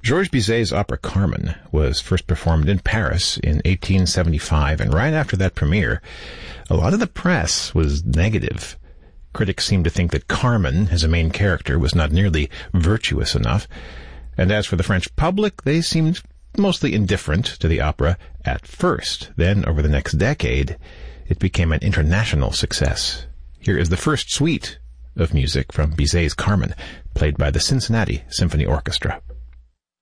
Georges Bizet's opera Carmen was first performed in Paris in 1875, and right after that premiere, a lot of the press was negative. Critics seemed to think that Carmen, as a main character, was not nearly virtuous enough, and as for the French public, they seemed mostly indifferent to the opera at first. Then, over the next decade, it became an international success. Here is the first suite of music from Bizet's Carmen, played by the Cincinnati Symphony Orchestra.